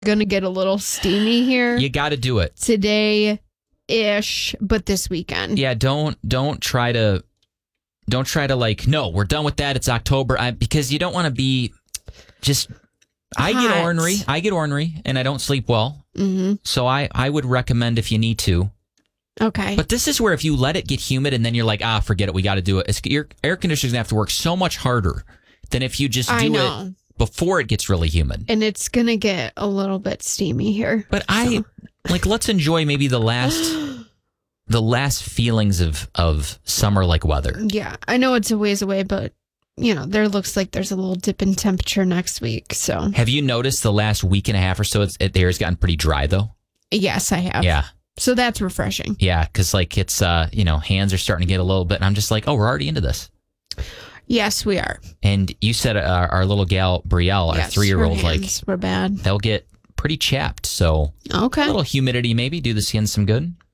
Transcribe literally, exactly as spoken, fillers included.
gonna get a little steamy here. You got to do it today-ish, but this weekend. Yeah, don't don't try to don't try to like. No, we're done with that. It's October, I, because you don't want to be just. I Hot. get ornery. I get ornery, and I don't sleep well. Mm-hmm. So I I would recommend if you need to. Okay. But this is where if you let it get humid and then you're like, ah, forget it, we got to do it. It's, your air conditioner's going to have to work so much harder than if you just I do know. it before it gets really humid. And it's going to get a little bit steamy here. But I, so. like, let's enjoy maybe the last, the last feelings of, of summer-like weather. Yeah, I know it's a ways away, but, you know, there looks like there's a little dip in temperature next week, so. Have you noticed the last week and a half or so, it's, it, the air's gotten pretty dry, though? Yes, I have. Yeah. So that's refreshing. Yeah, because, like, it's, uh, you know, hands are starting to get a little bit, and I'm just like, oh, we're already into this. Yes, we are. And you said uh, our little gal, Brielle, yes, our three-year-old, her hands like, were bad. they'll get pretty chapped, so Okay. a little humidity maybe do the skin some good.